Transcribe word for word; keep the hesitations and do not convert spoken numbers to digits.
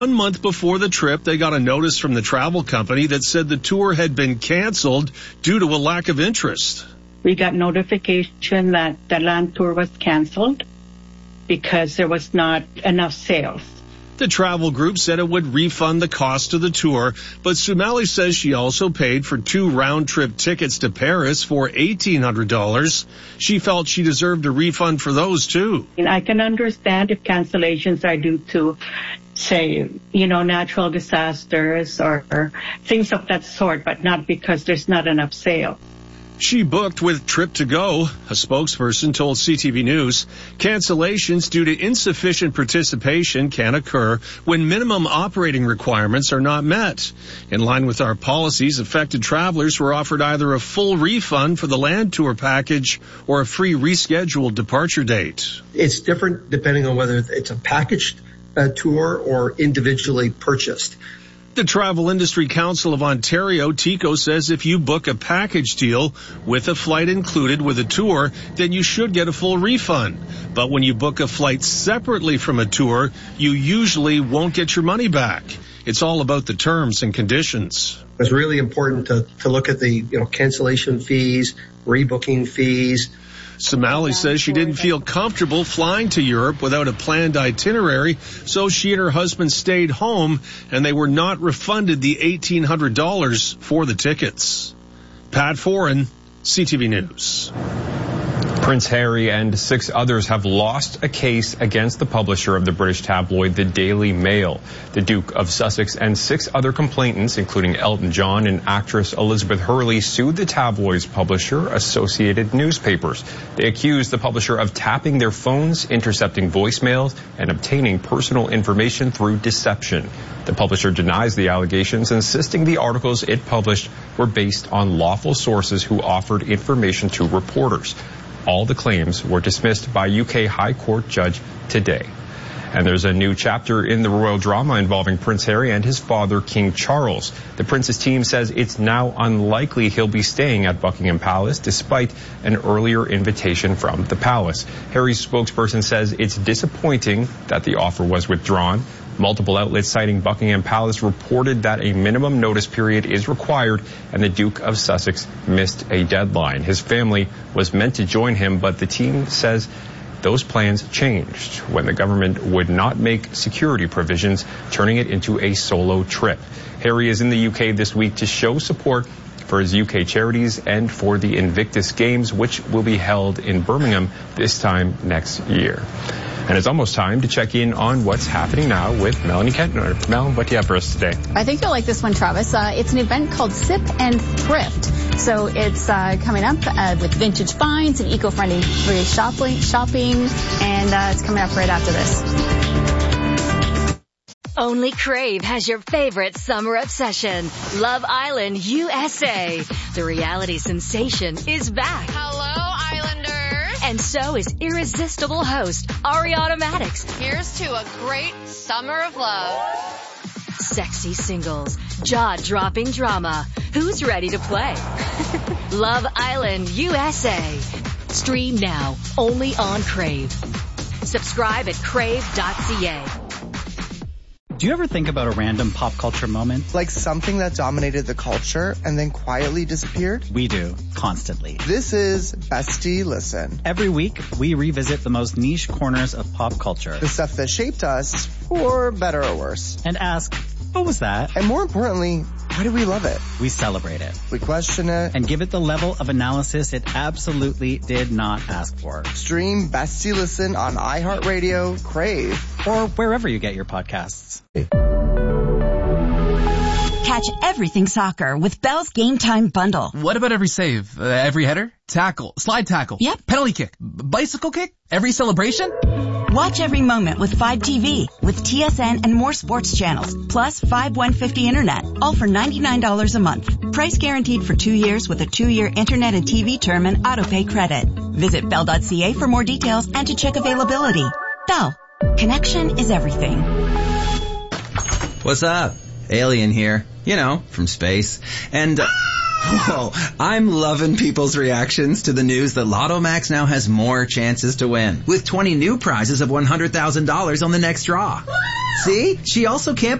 One month before the trip, they got a notice from the travel company that said the tour had been canceled due to a lack of interest. We got notification that the land tour was canceled because there was not enough sales. The travel group said it would refund the cost of the tour, but Sumali says she also paid for two round-trip tickets to Paris for eighteen hundred dollars. She felt she deserved a refund for those, too. And I can understand if cancellations are due to, say, you know, natural disasters or, or things of that sort, but not because there's not enough sales. She booked with Trip to Go. A spokesperson told C T V News cancellations due to insufficient participation can occur when minimum operating requirements are not met. In line with our policies, affected travelers were offered either a full refund for the land tour package or a free rescheduled departure date. It's different depending on whether it's a packaged uh, tour or individually purchased. The Travel Industry Council of Ontario, TICO, says if you book a package deal with a flight included with a tour, then you should get a full refund. But when you book a flight separately from a tour, you usually won't get your money back. It's all about the terms and conditions. It's really important to, to look at the, you know, cancellation fees, rebooking fees. Sumali says she didn't feel comfortable flying to Europe without a planned itinerary, so she and her husband stayed home, and they were not refunded the eighteen hundred dollars for the tickets. Pat Foran, C T V News. Prince Harry and six others have lost a case against the publisher of the British tabloid The Daily Mail. The Duke of Sussex and six other complainants, including Elton John and actress Elizabeth Hurley, sued the tabloid's publisher, Associated Newspapers. They accused the publisher of tapping their phones, intercepting voicemails, and obtaining personal information through deception. The publisher denies the allegations, insisting the articles it published were based on lawful sources who offered information to reporters. All the claims were dismissed by U K High Court judge today. And there's a new chapter in the royal drama involving Prince Harry and his father, King Charles. The prince's team says it's now unlikely he'll be staying at Buckingham Palace despite an earlier invitation from the palace. Harry's spokesperson says it's disappointing that the offer was withdrawn. Multiple outlets citing Buckingham Palace reported that a minimum notice period is required, and the Duke of Sussex missed a deadline. His family was meant to join him, but the team says those plans changed when the government would not make security provisions, turning it into a solo trip. Harry is in the U K this week to show support for his U K charities and for the Invictus Games, which will be held in Birmingham this time next year. And it's almost time to check in on what's happening now with Melanie Kentner. Mel, what do you have for us today? I think you'll like this one, Travis. Uh, it's an event called Sip and Thrift. So it's uh, coming up uh, with vintage finds and eco-friendly free shopping, shopping, and uh, it's coming up right after this. Only Crave has your favorite summer obsession, Love Island U S A. The reality sensation is back. Hello, Islanders. And so is irresistible host Ariana Maddox. Here's to a great summer of love. Sexy singles, jaw-dropping drama. Who's ready to play? Love Island U S A. Stream now, only on Crave. Subscribe at crave dot c a. Do you ever think about a random pop culture moment? Like something that dominated the culture and then quietly disappeared? We do, constantly. This is Bestie Listen. Every week, we revisit the most niche corners of pop culture. The stuff that shaped us, for better or worse. And ask, what was that? And more importantly, why do we love it? We celebrate it. We question it. And give it the level of analysis it absolutely did not ask for. Stream Bestie Listen on iHeartRadio, Crave, or wherever you get your podcasts. Catch everything soccer with Bell's Game Time Bundle. What about every save? Uh, every header? Tackle? Slide tackle? Yep. Penalty kick? Bicycle kick? Every celebration? Watch every moment with five T V, with T S N and more sports channels, plus five one fifty internet, all for ninety-nine dollars a month. Price guaranteed for two years with a two-year internet and T V term and autopay credit. Visit bell dot c a for more details and to check availability. Bell. Connection is everything. What's up? Alien here. You know, from space. And, uh, whoa, I'm loving people's reactions to the news that Lotto Max now has more chances to win, with twenty new prizes of one hundred thousand dollars on the next draw. See? She also can't